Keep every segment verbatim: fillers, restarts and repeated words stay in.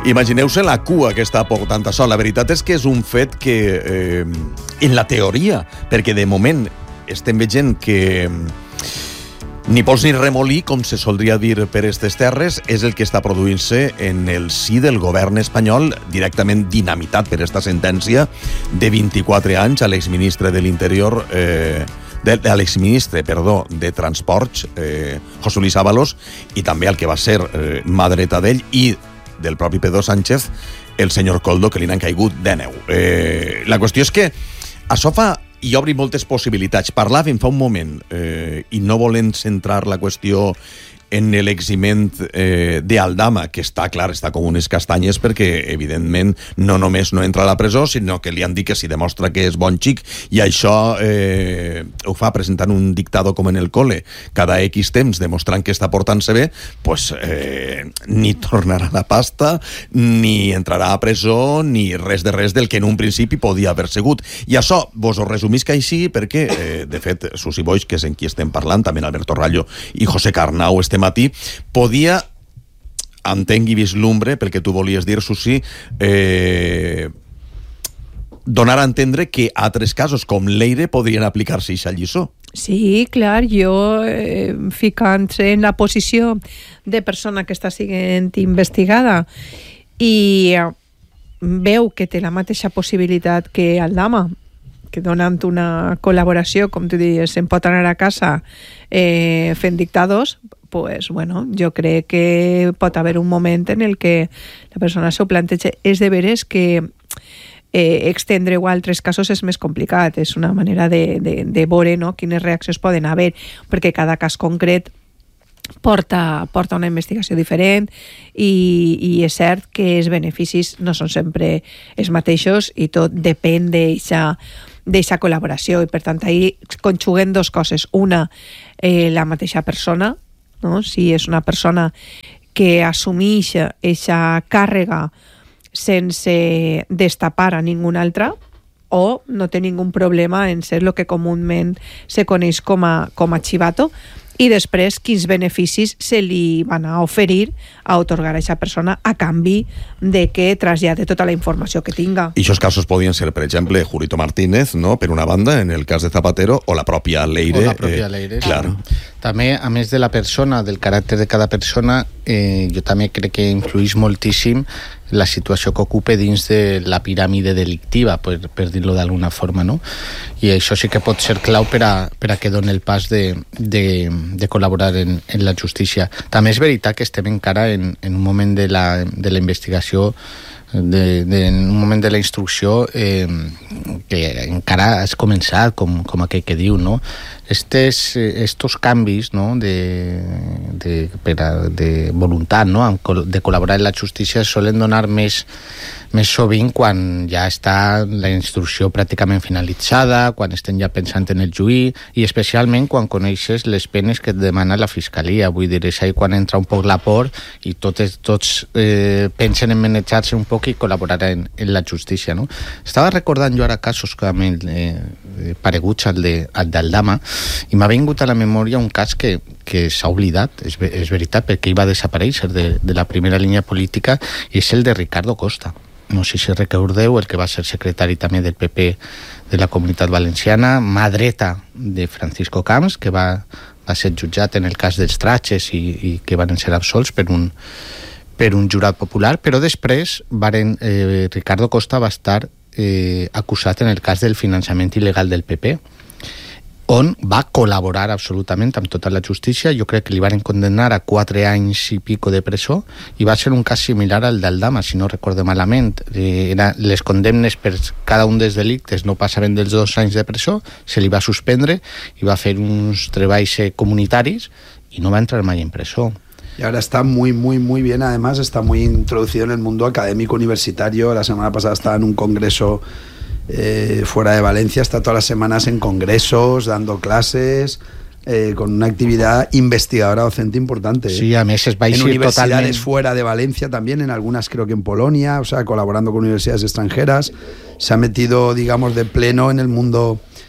Imagineu-se la cua que està portant això. La veritat és que és un fet que, eh, en la teoria, perquè de moment estem veient que ni pols ni remolí, com se soldria dir per aquestes terres, és el que està produint-se en el si del govern espanyol, directament dinamitat per esta sentència de vint-i-quatre anys a l'exministre de l'Interior, eh, de, de l'exministre, perdó, de Transports, eh, José Luis Ábalos, i també el que va ser eh, mà dreta d'ell i del propi Pedro Sánchez, el senyor Koldo, que li n'han caigut de neu. Eh, la qüestió és que això fa i obri moltes possibilitats. Parlàvem fa un moment, eh, i no volent centrar la qüestió en l'eximent eh, d'Aldama, que està, clar, està com unes castanyes perquè, evidentment, no només no entra a la presó, sinó que li han dit que si demostra que és bon xic, i això eh, ho fa presentant un dictado com en el cole, cada X temps demostrant que està portant-se bé, pues, eh, ni tornarà la pasta, ni entrarà a presó, ni res de res del que en un principi podia haver sigut. I això vos ho resumisc així perquè, eh, de fet, Susi Boix, que és en qui estem parlant, també Alberto Rallo i José Carnau estem matí, podia, entenc i vislumbre, pel que tu volies dir, Susi, eh, donar a entendre que altres casos com l'Eire podrien aplicar-se a lliçó. Sí, clar, jo eh, ficant-se en la posició de persona que està sent investigada i eh, veu que té la mateixa possibilitat que Aldama, que donant una col·laboració, com tu dius, se'n pot anar a casa eh, fent dictados, pues, bueno, jo crec que pot haver un moment en el que la persona s'ho planteja. És de veres que eh, extendre-ho a altres casos és més complicat, és una manera de, de, de veure, no?, quines reaccions poden haver, perquè cada cas concret porta, porta una investigació diferent i, i és cert que els beneficis no són sempre els mateixos i tot depèn d'eixa d'eixa col·laboració, i per tant ahir conjuguen dues coses. Una, eh, la mateixa persona, no? Si és una persona que assumeix eixa càrrega sense destapar a ningú altre, o no té ningú problema en ser el que comúment se coneix com a, com a chivato, i després quins beneficis se li van a oferir a otorgar a aquesta persona a canvi de que trasllade tota la informació que tinga. I aquests casos podien ser, per exemple, Julito Martínez, no?, per una banda, en el cas de Zapatero, o la pròpia Leire. O la pròpia Leire, eh, claro. També, a més de la persona, del caràcter de cada persona, eh, jo també crec que influeix moltíssim la situació que ocupa dins de la piràmide delictiva, per, per dir-lo d'alguna forma, no? I això sí que pot ser clau per a, per a que doni el pas de, de, de col·laborar en, en la justícia. També és veritat que estem encara en, en un moment de la, de la investigació, de, de, en un moment de la instrucció eh, que encara has començat, com, com aquell que diu, no? Estes, estos canvis, no?, de, de, per a, de voluntat, no?, de col·laborar en la justícia solen donar més, més sovint quan ja està la instrucció pràcticament finalitzada, quan estem ja pensant en el juí, i especialment quan coneixes les penes que et demana la Fiscalia. Vull dir, és ahí quan entra un poc la por i totes, tots eh, pensen en manejar-se un poc i col·laborar en, en la justícia, no? Estava recordant jo ara casos que eh, pareguts al de, al d'Aldama, i m'ha vingut a la memòria un cas que, que s'ha oblidat, és, és veritat, perquè ell va desaparèixer de, de la primera línia política, i és el de Ricardo Costa. No sé si recordeu, el que va ser secretari també del P P de la Comunitat Valenciana, mà dreta de Francisco Camps, que va, va ser jutjat en el cas dels Traches i, i que van ser absolts per un, per un jurat popular, però després varen, eh, Ricardo Costa va estar eh, acusat en el cas del finançament il·legal del P P, on va col·laborar absolutament amb tota la justícia. Jo crec que li van condemnar a quatre anys i pico de presó, i va ser un cas similar al d'Aldama, si no recordo malament. Era, les condemnes per cada un dels delictes no passaven dels dos anys de presó, se li va suspendre i va fer uns treballs comunitaris i no va entrar mai en presó. Y ahora está muy, muy, muy bien. Además, está muy introducido en el mundo académico universitario. La semana pasada estaba en un congreso Eh, fuera de Valencia, está todas las semanas en congresos, dando clases, eh, con una actividad investigadora docente importante. Sí, a meses vais en a ir universidades totalmente fuera de Valencia también, en algunas creo que en Polonia, o sea, colaborando con universidades extranjeras. Se ha metido, digamos, de pleno en el mundo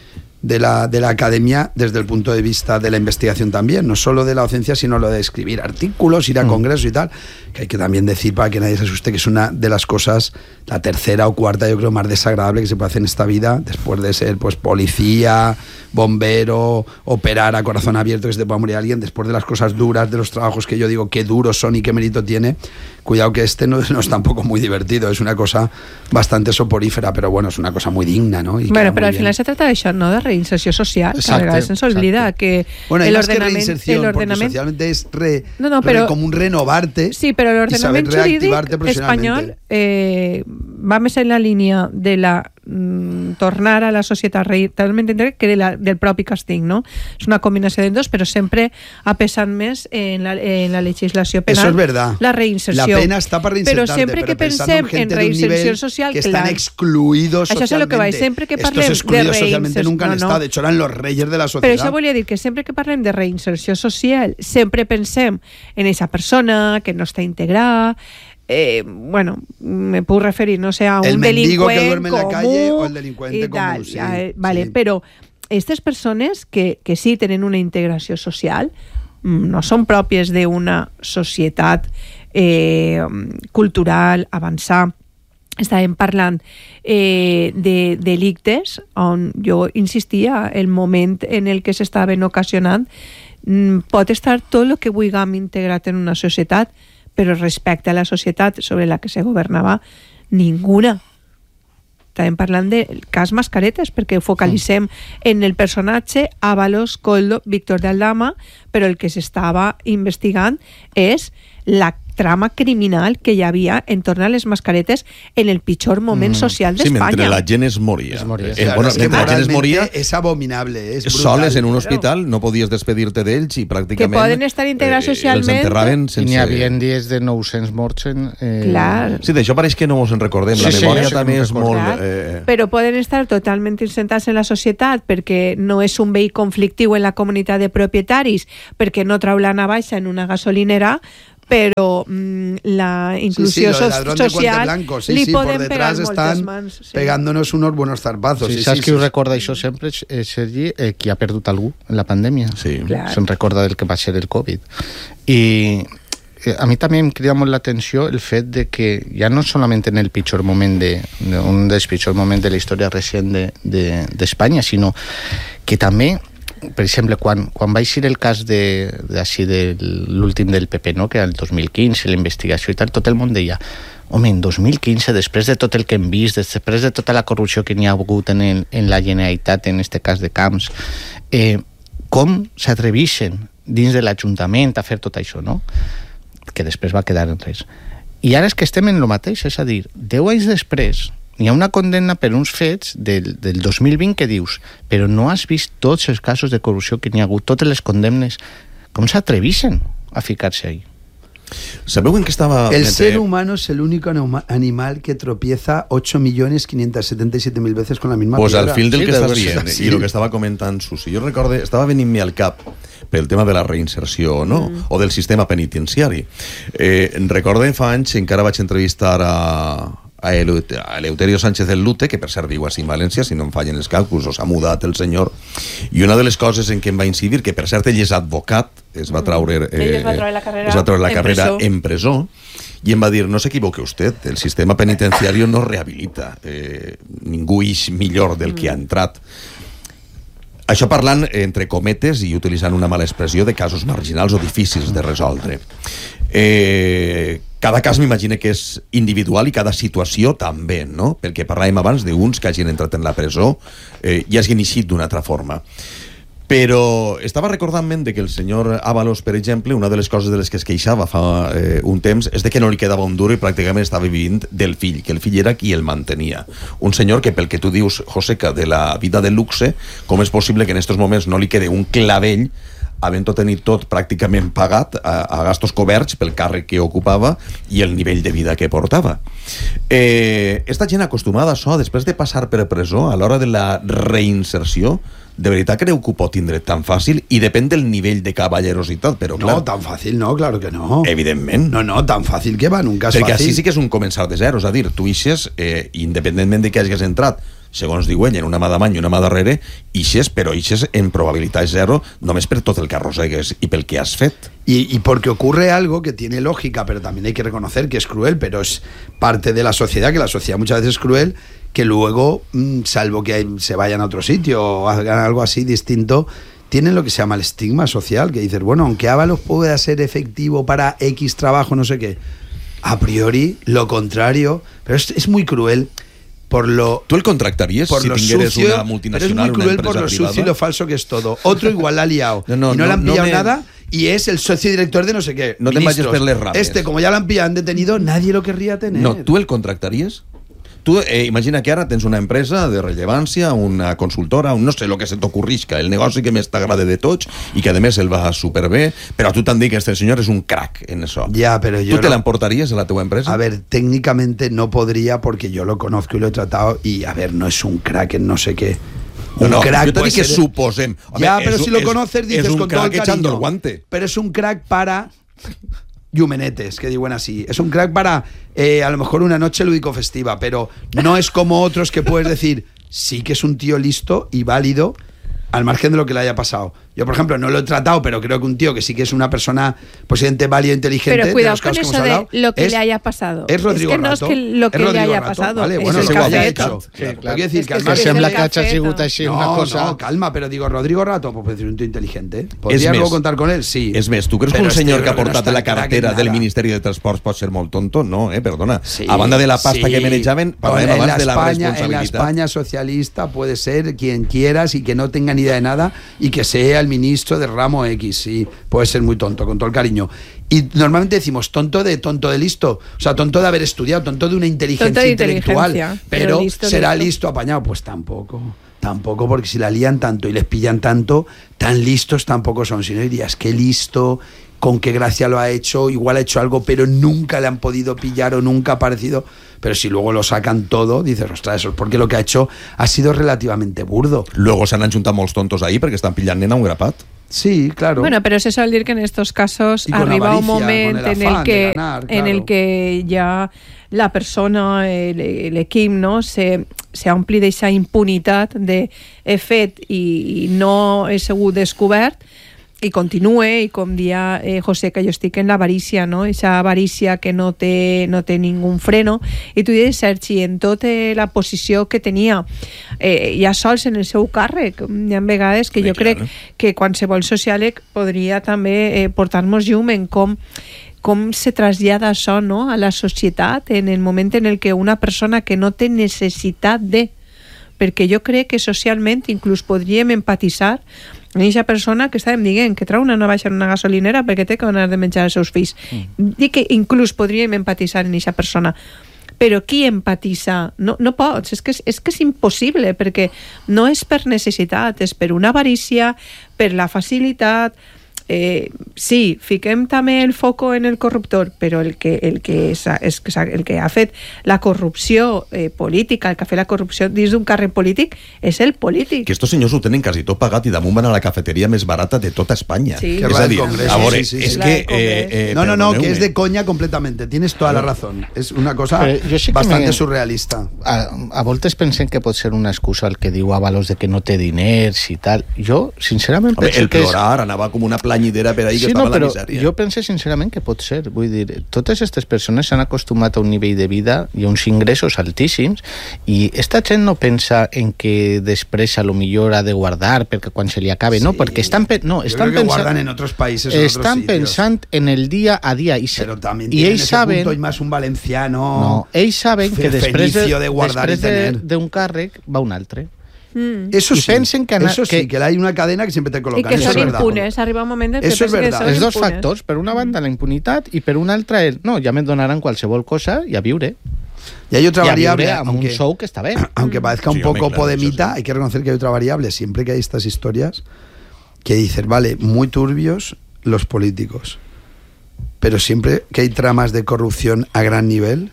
de la, de la academia desde el punto de vista de la investigación también, no solo de la docencia, sino lo de escribir artículos, ir a congresos y tal, que hay que también decir, para que nadie se asuste, que es una de las cosas, la tercera o cuarta, yo creo, más desagradable que se puede hacer en esta vida, después de ser pues policía, bombero, operar a corazón abierto, que se te pueda morir alguien, después de las cosas duras, de los trabajos que yo digo qué duros son y qué mérito tiene, cuidado que este no, no es tampoco muy divertido, es una cosa bastante soporífera, pero bueno, es una cosa muy digna, ¿no? Y bueno, pero al bien. Final se trata de eso, ¿no? De reinserción social, exacto, que a vegades se olvida que bueno, el ordenament, que el ordenament socialmente es re, no, no, pero, re, com un renovarte, sí, però l'ordenament jurídic espanyol eh, va més en la línia de la mm, tornar a la societat realment que de la, del propi castig, no? És una combinació de dos, però sempre ha pesat més en la, en la legislació penal. Eso es verdad. La reinserció. La pena está para reinsertarte, però sempre que pensem en, en reinserció social, que están excluidos socialmente. Això és el que va, sempre que parlem Estos excluidos de socialmente nunca han no, no. estado, de hecho eran los reyes de la sociedad. Però això volia dir que sempre que parlem de reinserció social, sempre pensem en esa persona que no està integrada. Eh, bueno, me puedo referir, no sé, a un el mendigo delincuent que duerme en la comú, calle o el delincuente común, sí, eh, vale, sí. Però aquestes persones que, que sí tenen una integració social no són pròpies d'una societat eh, cultural avançada. Estàvem parlant eh, de delictes on jo insistia, el moment en el que s'estaven ocasionant mm, pot estar tot el que vulguem integrat en una societat, però respecte a la societat sobre la que se governava, ninguna. Estàvem parlant del cas Mascaretes, perquè focalitzem en el personatge Ábalos, Koldo, Víctor de Aldama, però el que s'estava investigant és la trama criminal que hi havia en torno a les mascaretes en el pitjor moment mm. social d'Espanya. Sí, mentre la gent es moria. Es moria. Eh, bueno, es que mentre la gent es moria... És abominable, és brutal. Soles en un hospital, no podies despedir-te d'ells i pràcticament... Que poden estar integrats eh, socialment. Els enterraven sense... I n'hi havia dies de nou-cents morts en... Eh... Clar. Sí, d'això pareix que no ens en recordem. Sí, la sí, memòria sí, també és molt... Clar, Eh... Però poden estar totalment insentats en la societat perquè no és un veí conflictiu en la comunitat de propietaris, perquè no trau la navaixa en una gasolinera, però mmm, la inclusió sí, sí, lo so social blanco, sí, li sí, poden por pegar detrás moltes están mans. Sí. Pegándonos unos buenos zarpazos. Sí, sí, saps sí, qui sí, us recorda això sempre? És Sergi, eh, qui ha perdut algú en la pandèmia. Sí. Clar. Se'n recorda del que va ser el Covid. I a mi també em crida molt l'atenció el fet de que ja no solament en el pitjor moment de, de un dels pitjors moments de la història recent d'Espanya, de, de, sinó que també, per exemple, quan, quan va eixir el cas de, de, així, de l'últim del P P, no? Que era el dos mil quinze, la investigació i tal, tot el món deia, home, en dos mil quinze, després de tot el que hem vist, després de tota la corrupció que n'hi ha hagut en, el, en la Generalitat, en este cas de Camps, eh, com s'atreveixen dins de l'Ajuntament a fer tot això, no? Que després va quedar en res. I ara és que estem en el mateix, és a dir, deu anys després hi ha una condemna per uns fets del, del dos mil vint que dius, però no has vist tots els casos de corrupció que n'hi ha hagut, totes les condemnes, com s'atreveixen a ficar-se ahí? Sabeu en què estava... El mentre... ser humano es el único animal que tropieza ocho millones quinientos setenta y siete mil veces con la misma pues piedra. Pues al fil del sí, que estàs ser, dient sí. i el que estava comentant Susi, jo recorde, estava venint-me al cap pel tema de la reinserció, no? Mm. O del sistema penitenciari. Eh, recorde fa anys, encara vaig entrevistar a, a Eleuterio Sánchez del Lute, que per cert viu així en València, si no em fallen els càlculs, o s'ha mudat el senyor, i una de les coses en què em va incidir, que per cert ell és advocat, es va traure, eh, es va treure la carrera, es va treure la en, carrera presó. en presó, i em va dir, no s'equivoque usted, el sistema penitenciario no rehabilita, eh, ningú és millor del que ha entrat. Això parlant entre cometes i utilitzant una mala expressió de casos marginals o difícils de resoldre. Eh, cada cas m'imagino que és individual i cada situació també, no? Perquè parlàvem abans d'uns que hagin entrat en la presó eh, i hagin eixit d'una altra forma. Però estava recordant-me de que el senyor Ábalos, per exemple, una de les coses de les que es queixava fa eh, un temps és de que no li quedava un duro i pràcticament estava vivint del fill, que el fill era qui el mantenia. Un senyor que, pel que tu dius, Joseca, de la vida de luxe, com és possible que en aquests moments no li quede un clavell havent-ho tenir tot pràcticament pagat a, a gastos coberts pel càrrec que ocupava i el nivell de vida que portava. Eh, esta gent acostumada a això, després de passar per presó, a l'hora de la reinserció, de veritat creu que ho pot tindre tan fàcil i depèn del nivell de caballerositat, però clar... No, tan fàcil no, claro que no. Evidentment. No, no, tan fàcil que va, nunca és perquè fàcil. així sí que és un començar de zero, és a dir, tu ixes, eh, independentment de que hagis entrat, segons diuen, en una mà d'amany i una mà darrere, ixes, però ixes en probabilitat zero, només per tot el que arrossegues i pel que has fet. Y, y porque ocurre algo que tiene lógica, pero también hay que reconocer que es cruel, pero es parte de la sociedad, que la sociedad muchas veces es cruel, que luego, salvo que hay, se vayan a otro sitio o hagan algo así distinto, tienen lo que se llama el estigma social, que dices, bueno, aunque Ábalos pueda ser efectivo para X trabajo, no sé qué, a priori, lo contrario, pero es, es muy cruel. Por lo, ¿Tú el contractarías por si lo tingueres sucio, una multinacional, pero es muy cruel por lo privada? sucio y lo falso que es todo. Otro igual la ha liado no, no, y no, no le han no pillado me... nada y es el socio director de no sé qué. No te vayas per les rames. Este, como ya lo han pillado, han detenido, nadie lo querría tener. No, ¿tú el contractarías? Tu eh, imagina que ara tens una empresa de rellevància, una consultora, un no sé el que se t'ocorrisca, el negoci que més t'agrada de tots i que a més el va superbé, però tu t'han dit que este senyor és un crack en això. Ya, pero yo ¿Tú te no... l'emportaries a la teva empresa? A ver, técnicamente no podría porque yo lo conozco y lo he tratado y, a ver, no es un crack en no sé qué. Un no, no, crack yo te puede dic que ser... suposem. Home, ya, pero es, si lo es, conoces dices es un con todo el crack echando cariño. el guante. Pero es un crack para... Yumenetes, que digan así. Es un crack para, eh, a lo mejor, una noche lúdico-festiva, pero no es como otros que puedes decir, sí que es un tío listo y válido, al margen de lo que le haya pasado. Yo, por ejemplo, no lo he tratado, pero creo que un tío que sí que es una persona posiblemente válida e inteligente. Pero cuidado de los con casos eso que hemos hablado, de lo que es, le haya pasado. Es Rodrigo es que no Rato. es que lo que es le haya Rato, pasado. Vale, es bueno, el eso lo haya café. hecho. Sí, Claro. claro. Quiero decir Es que, que al margen es Sembla el que ha café, sigut no. així no, una cosa... no, calma, pero digo, Rodrigo Rato, pues puede ser un tío inteligente. ¿Podría més, luego contar con él? Sí. És més, tu creus Pero que un este senyor que ha creo no portat está la en crack en cartera del nada. Ministeri de Transports pot ser molt tonto? No, eh, perdona. Sí, a banda de la pasta sí. que manejaven, parlem en abans la de la España, en la responsabilitat. España socialista puede ser quien quieras y que no tenga ni idea de nada y que sea el ministro de ramo X. Sí, puede ser muy tonto, con todo el cariño. Y normalmente decimos tonto de tonto de listo, o sea, tonto de haber estudiado, tonto de una inteligencia Tonto de intelectual, inteligencia, pero, pero listo, será listo. listo apañado, pues tampoco. Tampoco, porque si la lían tanto y les pillan tanto, tan listos tampoco son. Si no dirías, qué listo, con qué gracia lo ha hecho, igual ha hecho algo, pero nunca le han podido pillar o nunca ha parecido. Pero si luego lo sacan todo, dices, ostras, eso es porque lo que ha hecho ha sido relativamente burdo. Luego s'han ajuntat molts tontos ahí perquè estan pillant nena un grapat. Sí, claro. Bueno, pero se suele decir que en estos casos Y con arriba avaricia, un momento con el en el afán de que ganar, en el claro. que ya la persona, el, el equip, no, se, se ompli d'eixa impunitat de he fet i, i no he sigut descobert i continue, i com dia eh, José, que jo estic en l'avarícia, no? Eixa avarícia que no té, no té ningú freno, i tu dius, Sergi, en tota la posició que tenia, eh, ja sols en el seu càrrec, hi ha vegades que Sí, jo clar. crec que qualsevol sociòleg podria també eh, portar-nos llum en com com se trasllada això, no?, a la societat en el moment en el que una persona que no té necessitat de, perquè jo crec que socialment inclús podríem empatitzar amb aquesta persona que estàvem dient que trau una no baixa en una gasolinera perquè té que anar de menjar als seus fills. Mm. Dic que inclús podríem empatitzar amb aquesta persona, però qui empatitza? No, no pots, és que és, és que és impossible, perquè no és per necessitat, és per una avarícia, per la facilitat. Eh, sí, fiquem també el foco en el corruptor, però el que, el que, és, és, el que ha fet la corrupció eh, política, el que ha fet la corrupció dins d'un càrrec polític és el polític. Que estos senyors ho tenen quasi tot pagat i damunt van a la cafeteria més barata de tota Espanya. Sí. Que És va a del dir, Congreso, a veure, sí, sí, és sí. que... La del Congreso. Eh, eh, no, no, no, que perdoneu-me. es de coña completamente. Tienes toda la razón. Es una cosa Pero yo sí que bastante me- surrealista. A, a voltes pensem que pot ser una excusa el que diu Ábalos de que no té diners i tal. Jo, sincerament, Home, penso el que és... plorar anava com una planyidera per ahí que Sí, estava no, en la però misèria. jo penso sincerament que pot ser. Vull dir, totes aquestes persones s'han acostumat a un nivell de vida i a uns ingressos altíssims i esta gent no pensa en que després a lo millor ha de guardar perquè quan se li acabe, no, Sí. perquè estan, pe- no, Yo estan creo que guardan pensant... en otros países, en otros Estan sitios. pensant en el dia a dia i, se, Pero también i tienen ells ese saben... punto y más un valenciano. No, ells saben que fe- després de- fenicio de guardar després y tener. de- d'un càrrec va un altre. Mm. Eso Y sí, pensen que ana- eso sí, que- que hay una cadena que siempre te I colocan. que eso són es verdad. impunes, arriba un moment en què Eso es penses que verdad. són Els dos impunes. factors, per una banda la impunitat i per una altra el, no, ja me donaran qualsevol cosa i a viure. Y hay otra I a variable, viure amb aunque, un sou que està bé. aunque parezca un Sí, hombre, poco claro, podemita, eso sí. hay que reconocer que hay otra variable. Siempre que hay estas historias que dices, vale, muy turbios los políticos, pero siempre que hay tramas de corrupción a gran nivel,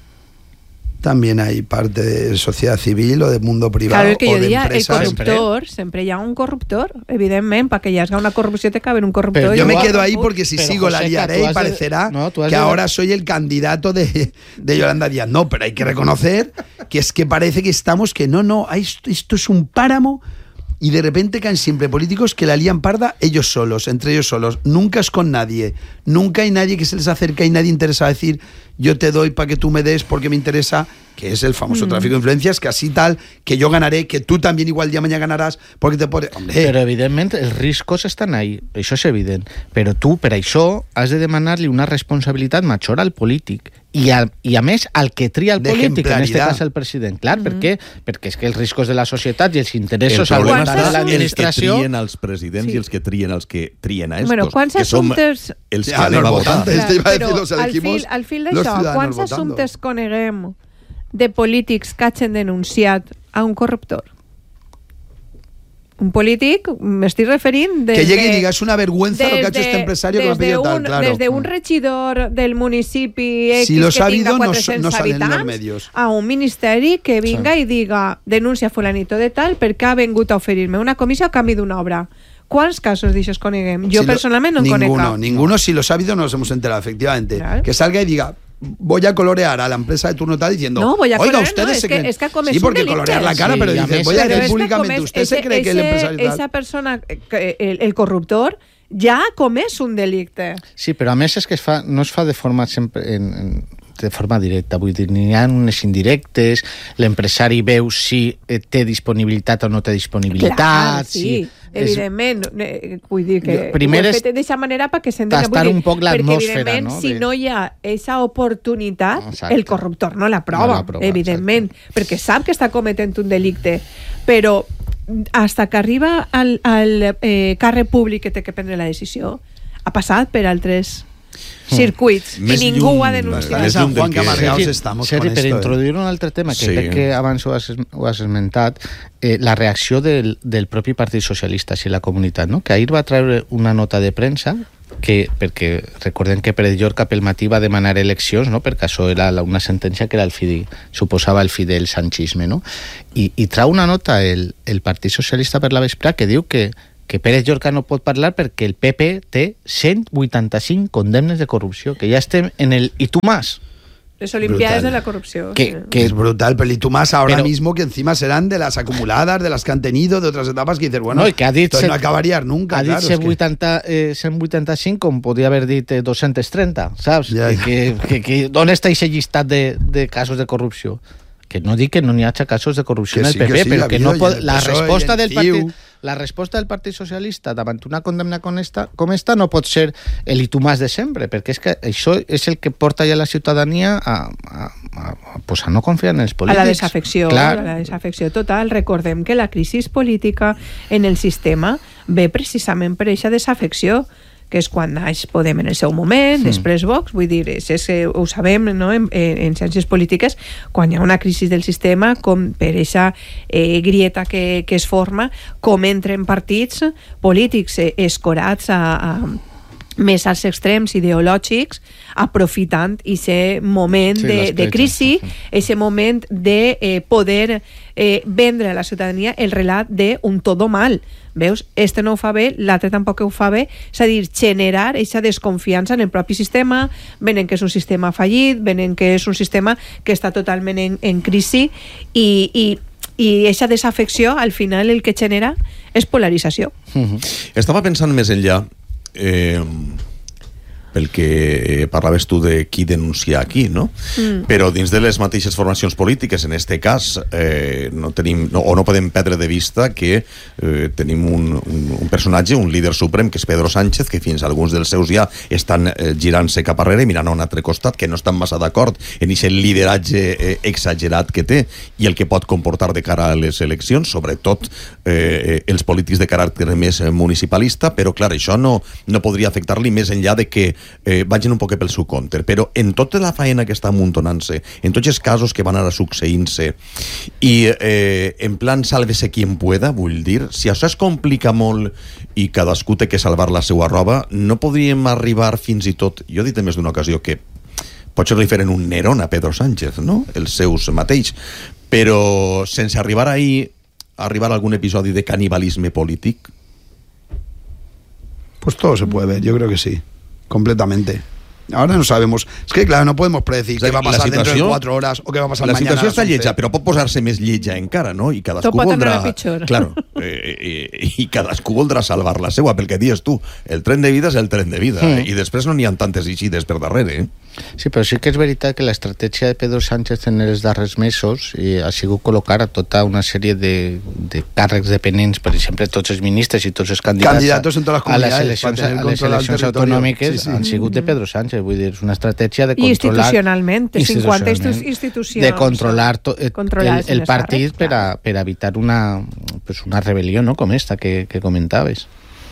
también hay parte de sociedad civil o de mundo privado Claro, el que o jo de diria, el empresas. corruptor, sempre hi ha un corruptor, evidentment, perquè hi hagi una corrupció té que haver un corruptor. Pero i Yo un me Pero- quedo ahí corruptor. porque si pero, sigo la Joseca, liaré tú y has de- parecerá no, tú has que de- ahora soy el candidato de, de Yolanda Díaz. No, pero hay que reconocer que es que parece que estamos que no, no, esto, esto es un páramo y de repente caen siempre políticos que la lían parda ellos solos, entre ellos solos. Nunca es con nadie, nunca hay nadie que se les acerque, hay nadie interesado a decir yo te doy para que tú me des porque me interesa, que es el famoso mm. tráfico de influencias, que así tal, que yo ganaré, que tú también igual día mañana ganaràs, porque te pone... Hombre. Però evidentment els riscos estan ahí, això és evident, però tu per això has de demanar-li una responsabilitat major al polític i a, i a més al que tria el polític, en aquest cas el president. Clar, mm-hmm. per què? Perquè és que els riscos de la societat i els interessos al voltant de l'administració... Els que trien els presidents sí. i els que trien els que trien a estos, bueno, que som assumptes... els que ja, anem a votar. Clar, però al fil, al fil d'això, quants assumptes coneguem de polítics que hagin denunciat a un corruptor? Un polític, m'estic referint... Que llegui i diga, és una vergüenza lo que ha hecho este empresario que lo pide tal, claro. Desde un regidor del municipi X si lo que habido, tinga quatre-cents no, no habitants a un ministeri que vinga sí. i diga denuncia fulanito de tal perquè ha vengut a oferir-me una comissió a canvi d'una obra. ¿Cuántos casos dices coneguem? Yo si personalmente no conecto. Ninguno, ninguno. Si lo sabido nos hemos enterado, efectivamente. Claro. Que salga y diga, voy a colorear a la empresa de turno tal diciendo, no, voy a oiga, colorear, ustedes no, se es creen... Que, es que sí, porque colorear la cara, sí, pero dicen, voy a decir públicamente, comes, usted ese, se cree ese, que el empresario tal... Esa persona, el, el corruptor, ja ha comès un delicte. Sí, però a més és que es fa, no es fa de forma sempre... En, en, de forma directa, vull dir, n'hi ha unes indirectes, l'empresari veu si té disponibilitat o no té disponibilitat. Clar, sí, si evidentment. És... Vull dir que primer ho he fet d'aquesta manera perquè s'entén. Tastar un poc l'atmosfera, perquè, evidentment, no? si no hi ha aquesta oportunitat, exacte. El corruptor no la prova, no la prova evidentment, exacte. Perquè sap que està cometent un delicte, però hasta que arriba al, al eh, càrrec públic que té que prendre la decisió, ha passat per altres circuits mm. i ningú ho ha denunciat. Més Juan que amargados estamos Sergi, con per esto. introduir un altre tema que sí. crec que abans ho has, ho has esmentat, eh, la reacció del, del propi Partit Socialista i la comunitat, no? Que ahir va treure una nota de premsa que, perquè recordem que Pérez Llorca pel matí va demanar eleccions, no? Perquè això era una sentència que era el fi, suposava el fi del sanchisme, no? I, i trau una nota el, el Partit Socialista per la vesprà que diu que que Pérez Llorca no pot parlar perquè el P P té cent vuitanta-cinc condemnes de corrupció, que ja estem en el i tu más. Les Olimpiadas de la corrupción. Que, sí. que es brutal, pero y tú más ahora pero, mismo que encima serán de las acumuladas, de las que han tenido, de otras etapas que dices, bueno, no, que ha dit entonces no acabarías nunca. Ha dit claro, cent vuitanta, eh, cent vuitanta-cinc com podria haver dit eh, dos-cents trenta, saps? Ja, ja. Que, que, que, d'on està aquest llistat de, de casos de corrupció? Que no dic que no n'hi hagi casos de corrupció que en el sí, P P, que sí, però que no pot, la P S O E resposta del C I U. partit la resposta del Partit Socialista davant una condemna com esta, com esta no pot ser el i tu más de sempre, perquè és que això és el que porta ja la ciutadania a, a, a, a, pues a no confiar en els polítics. A la desafecció, Clar. a la desafecció total. Recordem que la crisi política en el sistema ve precisament per aquesta desafecció, que és quan naix Podem en el seu moment, mm. després Vox, vull dir, és, és, ho sabem, no? en, en ciències polítiques, quan hi ha una crisi del sistema, com per aquesta eh, grieta que, que es forma, com entren partits polítics eh, escorats a, a més als extrems ideològics, aprofitant aquest moment sí, de, de crisi, aquest moment de eh, poder eh, vendre a la ciutadania el relat d'un todo mal. Veus? Este no ho fa bé, l'altre tampoc ho fa bé, és a dir, generar aquesta desconfiança en el propi sistema, venen que és un sistema fallit, venen que és un sistema que està totalment en, en crisi i, i i aquesta desafecció al final el que genera és polarització. Mm-hmm. Estava pensant més enllà eh, pel que parlaves tu de qui denunciar aquí, no? Mm. Però dins de les mateixes formacions polítiques, en este cas, eh, no tenim, no, o no podem perdre de vista que eh, tenim un, un, un personatge, un líder suprem, que és Pedro Sánchez, que fins alguns dels seus ja estan eh, girant-se cap arrere, mirant a un altre costat, que no estan massa d'acord en aquest lideratge eh, exagerat que té i el que pot comportar de cara a les eleccions, sobretot eh, els polítics de caràcter més municipalista, però clar, això no, no podria afectar-li més enllà de que eh, vagin un poc pel seu compte, però en tota la faena que està amuntonant-se, en tots els casos que van ara succeint-se i eh, en plan sálvese quien pueda, vull dir, si això es complica molt i cadascú té que salvar la seva roba, no podríem arribar fins i tot, jo he dit en més d'una ocasió que potser li feren un Nerón a Pedro Sánchez, no? Els seus mateix, però sense arribar ahí arribar a algun episodi de canibalisme polític. Pues todo se puede ver, yo creo que sí. Completamente. Ahora no sabemos. Es que, claro, no podemos predecir O sea, qué va a la pasar situació- dentro de cuatro horas o qué va a pasar La mañana. situació a las està once. lletja, però pot posar-se més lletja encara, no? I cadascú Tot pot voldrà... anar a pitjor. Claro, eh, eh, i cadascú voldrà salvar la seua, pel que dius tu. El tren de vida és el tren de vida, Mm. eh? I després no n'hi ha tantes eixides per darrere, eh? Sí, però sí que és veritat que l'estratègia de Pedro Sánchez en els darrers mesos eh, ha sigut col·locar a tota una sèrie de, de càrrecs dependents, per exemple, tots els ministres i tots els candidats Candidatos en totes les a les comunitats eleccions, per tenir a les control del eleccions territori. autonòmiques Sí, sí. han sigut de Pedro Sánchez. Vull dir, és una estratègia de I controlar... institucionalment, de cinquanta institucionalment, institucions. de controlar to, eh, Controlar el, el els partit càrrecs, per, a, per a evitar una, pues una rebel·lió, no?, com esta que, que comentaves.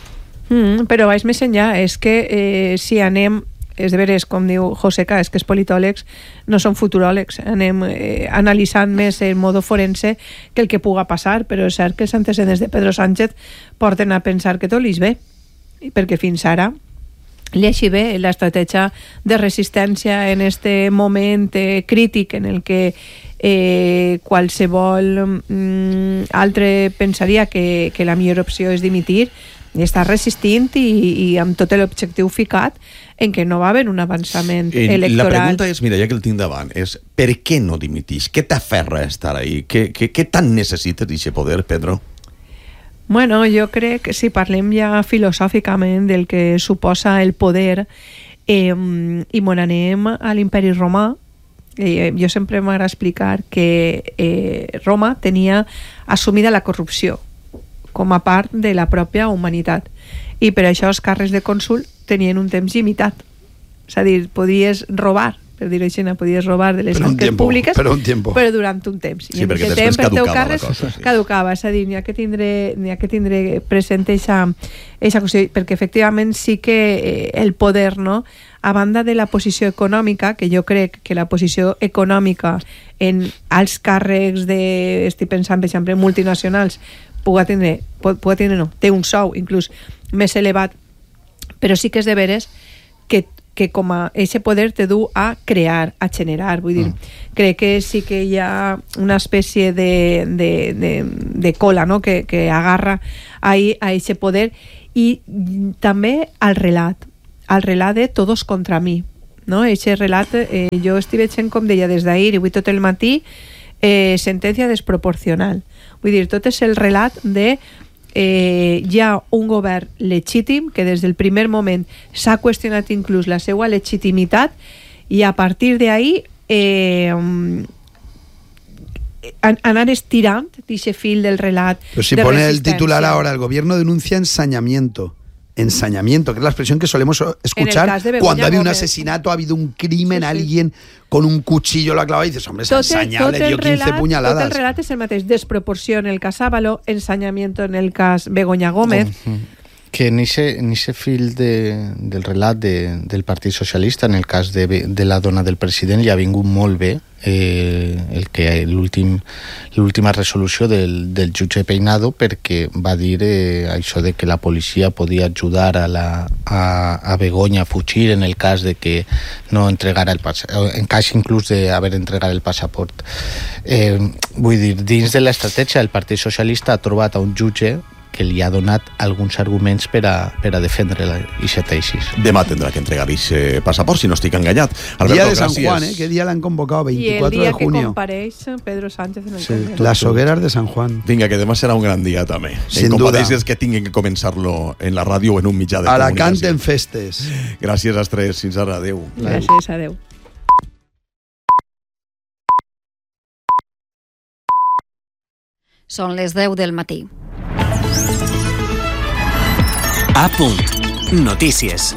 Mm, però vaig més enllà, és que eh, si anem, és de veres, com diu José K, és que els politòlegs no són futuròlegs, anem eh, analitzant més el modo forense que el que puga passar, però és cert que els antecedents de Pedro Sánchez porten a pensar que tot li és bé, perquè fins ara li així bé l'estratègia de resistència en este moment eh, crític en el que eh, qualsevol mm, altre pensaria que, que la millor opció és dimitir, i està resistint i, i amb tot l'objectiu ficat en què no va haver un avançament Eh, electoral. La pregunta és, mira, ja que el tinc davant, és per què no dimitís? Què t'aferra a estar ahí? Què, què, què tant necessites d'aquest poder, Pedro? Bueno, jo crec que si parlem ja filosòficament del que suposa el poder eh, i me n'anem a l'imperi romà, eh, jo sempre m'agrada explicar que eh, Roma tenia assumida la corrupció com a part de la pròpia humanitat, i per això els càrrecs de cònsul tenien un temps limitat, és a dir, podies robar, per dir-ho així, podies robar de les Per un arques tiempo, públiques, per un tiempo. però durant un temps. Sí, I en perquè aquest després temps el teu caducava la càrrec cosa, sí. caducava, és a dir, n'hi ha que tindre, n'hi ha que tindre present eixa, eixa qüestió, perquè efectivament sí que eh, el poder, no?, a banda de la posició econòmica, que jo crec que la posició econòmica en alts càrrecs de, estic pensant, per exemple, multinacionals, puga tindre, puga tindre no, té un sou inclús més elevat, però sí que és de veres que, que com a ese poder te du a crear, a generar, vull dir, mm. crec que sí que hi ha una espècie de, de, de, de cola, no?, que, que agarra ahí a ese poder, i també al relat, al relat de todos contra mi, no? Ese relat, eh, jo estic veient, com deia des d'ahir i avui tot el matí, eh, sentència desproporcional. Vull dir, tot és el relat de eh, hi ha un govern legítim que des del primer moment s'ha qüestionat inclús la seva legitimitat, i a partir d'ahí eh, anar estirant d'aquest fil del relat. Pero si de pone el resistència. titular ahora, el gobierno denuncia ensañamiento. Ensañamiento, que es la expresión que solemos escuchar caso de Begoña cuando ha habido un Gómez. asesinato, ha habido un crimen, Sí, sí. alguien con un cuchillo lo ha clavado y dices, hombre, es Tot el, ensañable, tot el dio quince relat, puñaladas. tot el relat és el mateix. Desproporció en el cas Ábalos, ensañamiento en el cas Begoña Gómez. Que en ese fil de, del relat de, del Partit Socialista, en el cas de, de la dona del president, li ha vingut molt bé eh, el que l'última resolució del, del jutge Peinado, perquè va dir eh, això de que la policia podia ajudar a, la, a, a Begoña a fugir en el cas de que no entregara el passaport, en cas inclús d'haver entregat el passaport. Eh, vull dir, dins de l'estratègia del Partit Socialista ha trobat a un jutge que li ha donat alguns arguments per a, per a defendre aquesta tesis. Demà tindrà que entregar aquest passaport, si no estic enganyat. Alberto, Día de San gràcies. Juan, ¿eh? ¿Qué día la han convocado? I el veinticuatro de dia que junio. compareix Pedro Sánchez en el Sí, Congreso. las hogueras de San Juan. Vinga, que demà serà un gran dia, també. Sin en duda. compadeixes que tinguin que començar-lo en la ràdio o en un mitjà de Alacant comunicació. en festes. Gràcies als tres. Fins ara. Adéu. Gràcies, adéu. Són les deu del matí. A punt. Notícies.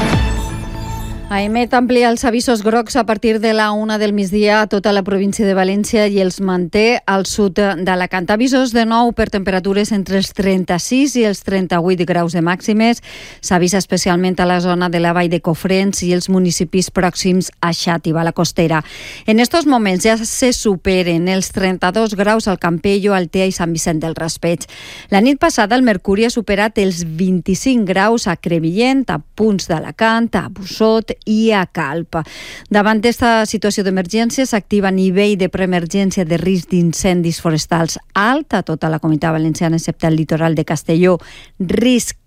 AEMET amplia els avisos grocs a partir de la una del migdia a tota la província de València i els manté al sud d'Alacant. Avisos de nou per temperatures entre els trenta-sis i els trenta-vuit graus de màximes. S'avisa especialment a la zona de la vall de Cofrents i els municipis pròxims a Xàtiva, la costera. En estos moments ja se superen els trenta-dos graus al Campello, Altea i Sant Vicent del Raspeig. La nit passada el mercuri ha superat els vint-i-cinc graus a Crevillent, a Punts d'Alacant, a Busot i a Calp. Davant d'esta situació d'emergència s'activa nivell de preemergència de risc d'incendis forestals alt a tota la Comunitat Valenciana excepte el litoral de Castelló, risc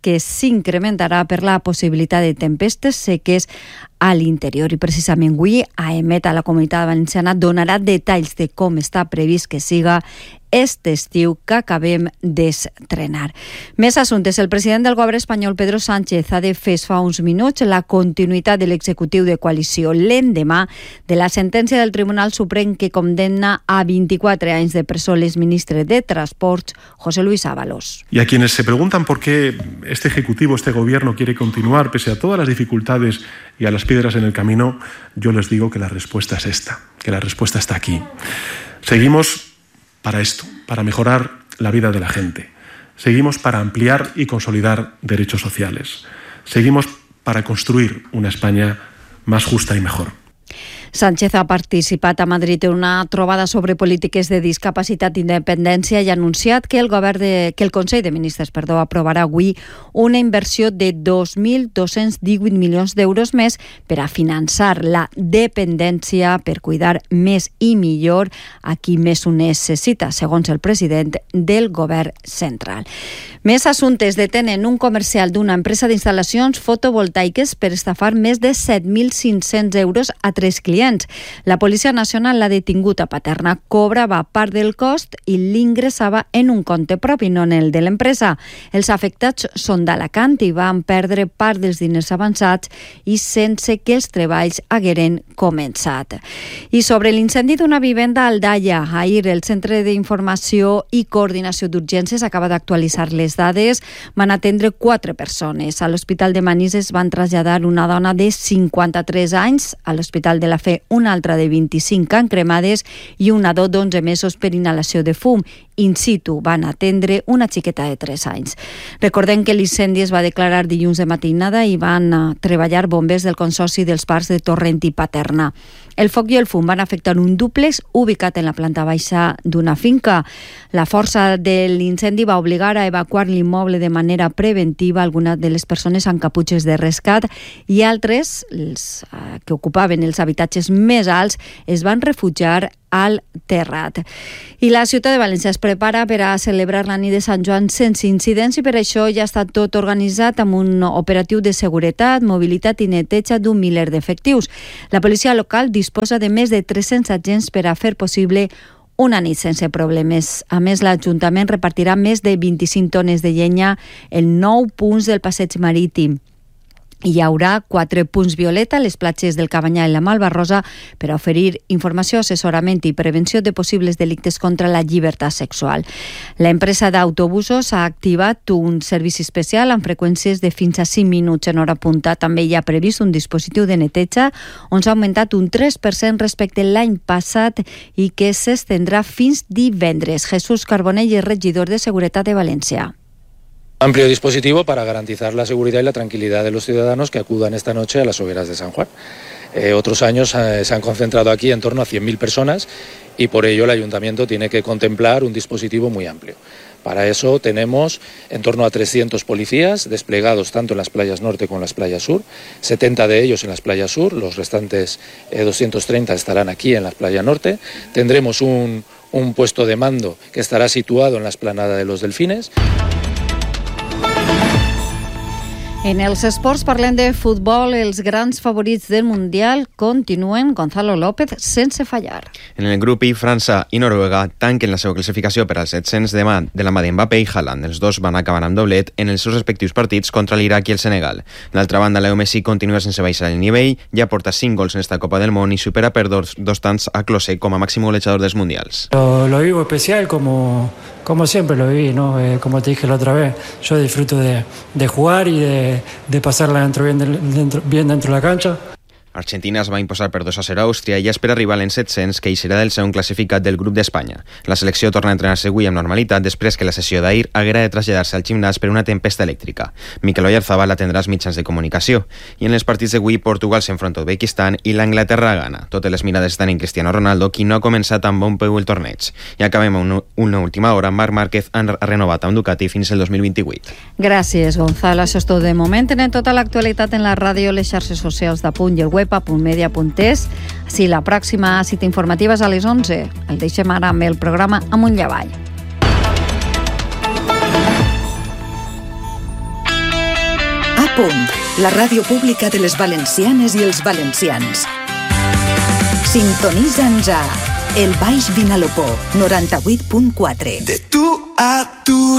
que s'incrementarà per la possibilitat de tempestes seques a l'interior. I precisament avui a Emet, a la Comunitat Valenciana, donarà detalls de com està previst que siga este estiu que acabem d'estrenar. Més assumptes. El president del govern espanyol, Pedro Sánchez, ha defès fa uns minuts la continuïtat de l'executiu de coalició l'endemà de la sentència del Tribunal Suprem que condemna a veinticuatro anys de presó l'exministre de Transports, José Luis Ábalos. Y a quienes se preguntan por qué este ejecutivo, este gobierno quiere continuar pese a todas las dificultades y a las piedras en el camino, yo les digo que la respuesta es esta, que la respuesta está aquí. Seguimos para esto, para mejorar la vida de la gente. Seguimos para ampliar y consolidar derechos sociales. Seguimos para construir una España más justa y mejor. Sánchez ha participat a Madrid en una trobada sobre polítiques de discapacitat i independència i ha anunciat que el govern de, que el Consell de Ministres perdó, aprovarà avui una inversió de dos mil dos-cents divuit milions d'euros més per a finançar la dependència, per cuidar més i millor a qui més ho necessita, segons el president del govern central. Més assumptes. Detenen un comercial d'una empresa d'instal·lacions fotovoltaiques per estafar més de set mil cinc-cents euros a tres clients. La Policia Nacional l'ha detingut a Paterna, cobrava part del cost i l'ingressava en un compte propi, no en el de l'empresa. Els afectats són d'Alacant i van perdre part dels diners avançats i sense que els treballs hagueren començat. I sobre l'incendi d'una vivenda a Aldaia, ahir el Centre d'Informació i Coordinació d'Urgències acaba d'actualitzar les dades. Van atendre quatre persones. A l'Hospital de Manises van traslladar una dona de cinquanta-tres anys, a l'Hospital de la Fe una altra de vint-i-cinc anys cremades i un nadó d'onze mesos per inhalació de fum. In situ van atendre una xiqueta de tres anys. Recordem que l'incendi es va declarar dilluns de matinada i van treballar bombers del Consorci dels Parcs de Torrent i Paterna. El foc i el fum van afectar un dúplex ubicat en la planta baixa d'una finca. La força de l'incendi va obligar a evacuar l'immoble de manera preventiva algunes de les persones amb caputxes de rescat i altres, els que ocupaven els habitatges més alts, es van refugiar al terrat. I la ciutat de València es prepara per a celebrar la nit de Sant Joan sense incidents i per això ja està tot organitzat amb un operatiu de seguretat, mobilitat i neteja d'un miler d'efectius. La policia local disposa de més de tres-cents agents per a fer possible una nit sense problemes. A més, l'Ajuntament repartirà més de vint-i-cinc tones de llenya en nou punts del passeig marítim. Hi haurà quatre punts violeta a les platges del Cabanyà i la Malvarrosa per a oferir informació, assessorament i prevenció de possibles delictes contra la llibertat sexual. L'empresa d'autobusos ha activat un servici especial amb freqüències de fins a cinc minuts en hora punta. També hi ha previst un dispositiu de neteja on s'ha augmentat un tres per cent respecte l'any passat i que s'estendrà fins divendres. Jesús Carbonell és regidor de Seguretat de València. Amplio dispositivo para garantizar la seguridad y la tranquilidad de los ciudadanos que acudan esta noche a las hogueras de San Juan. Eh, otros años eh, se han concentrado aquí en torno a cien mil personas y por ello el Ayuntamiento tiene que contemplar un dispositivo muy amplio. Para eso tenemos en torno a trescientos policías desplegados tanto en las playas norte como en las playas sur, setenta de ellos en las playas sur, los restantes eh, doscientos treinta estarán aquí en la playa norte. Tendremos un, un puesto de mando que estará situado en la explanada de los Delfines. En els esports parlem de futbol. Els grans favorits del Mundial continuen, Gonzalo López, sense fallar. En el grup I, França i Noruega tanquen la seva classificació per als set-cents de, mà, de la mà d'Mbappé i Haaland. Els dos van acabar amb doblet en els seus respectius partits contra l'Iraq i el Senegal. D'altra banda, Leo Messi continua sense baixar el nivell, ja porta cinc gols en esta Copa del Món i supera per dos, dos tants a Klose com a màxim golejador dels Mundials. Lo, lo vivo especial como, como siempre lo viví, ¿no? Eh, como te dije la otra vez, yo disfruto de, de jugar y de de pasarla dentro, bien, dentro, bien dentro de la cancha. Argentina es va imposar per dos a zero a Àustria i espera arribar a l'en set-cents, que hi serà del segon classificat del grup d'Espanya. La selecció torna a entrenar-se avui amb normalitat després que la sessió d'ahir haguera de traslladar-se al gimnàs per una tempesta elèctrica. Mikel Oyarzabal atendrà els mitjans de comunicació. I en els partits d'avui, Portugal s'enfronta a Uzbekistan i l'Anglaterra gana. Totes les mirades estan en Cristiano Ronaldo, qui no ha començat amb bon peu el torneig. I acabem a una última hora. Marc Márquez ha renovat amb Ducati fins al dos mil vint-i-vuit. Gràcies, Gonzalo. Això és tot de moment. Tenen tota l'actualitat en la ràdio, les xarxes socials d'Apunt i el web a punt media punt es. Sí, la pròxima cita informativa és a les onze. El deixem ara amb el programa Amunt i Avall. A Punt, la ràdio pública de les valencianes i els valencians. Sintonitza'ns a El Baix Vinalopó, noranta-vuit punt quatre. De tu a tu.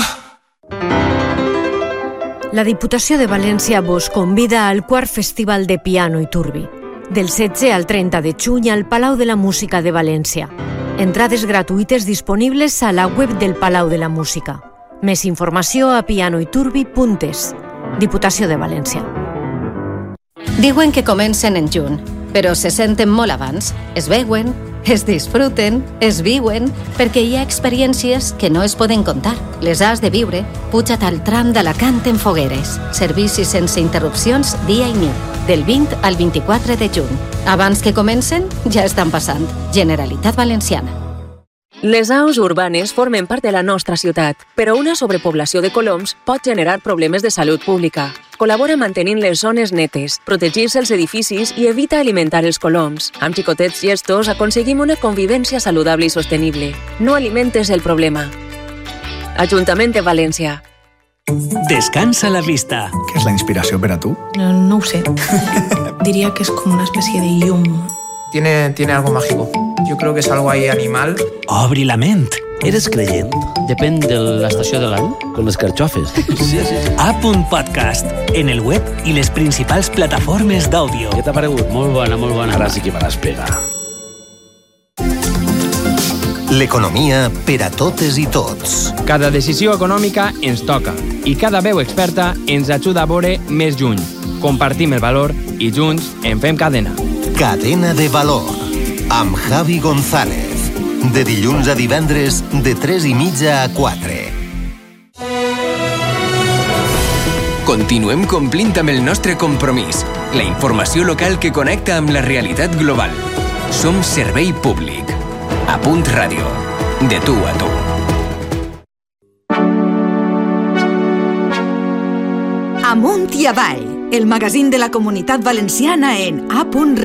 La Diputació de València vos convida al quart Festival de Piano i Turbi, del setze al trenta de juny al Palau de la Música de València. Entrades gratuïtes disponibles a la web del Palau de la Música. Més informació a pianoiturbi punt es. Diputació de València. Diuen que comencen en juny, però se senten molt abans. Es veuen, es disfruten, es viuen, perquè hi ha experiències que no es poden contar. Les has de viure. Puja't al tram d'Alacant en Fogueres. Servicis sense interrupcions dia i nit, del vint al vint-i-quatre de juny. Abans que comencen, ja estan passant. Generalitat Valenciana. Les aus urbanes formen part de la nostra ciutat, però una sobrepoblació de coloms pot generar problemes de salut pública. Col·labora mantenint les zones netes, protegir-se els edificis i evita alimentar els coloms. Amb xicotets gestos aconseguim una convivència saludable i sostenible. No alimentes el problema. Ajuntament de València. Descansa la vista. Què és la inspiració per a tu? No, no ho sé. Diría que es como una especie de yum. Tiene, tiene algo mágico. Yo creo que es algo ahí animal. Obri la ment. Eres creient? Depèn de l'estació de l'any. Com les carxofes. Sí, sí, sí. A punt podcast, en el web i les principals plataformes d'àudio. Què t'ha paregut? Molt bona, molt bona. Ara sí que me l'has pegat. L'economia per a totes i tots. Cada decisió econòmica ens toca i cada veu experta ens ajuda a veure més lluny. Compartim el valor i junts en fem cadena. Cadena de valor, amb Javi González. De dilluns a divendres, de tres i mitja a quatre. Continuem complint amb el nostre compromís. La informació local que connecta amb la realitat global. Som servei públic. A Punt Ràdio. De tu a tu. Amunt i avall, el magazín de la Comunitat Valenciana en A Punt